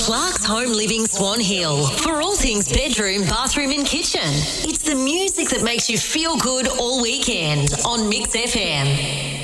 Clark's Home Living Swan Hill for all things bedroom, bathroom and kitchen. It's the music that makes you feel good all weekend on Mix FM.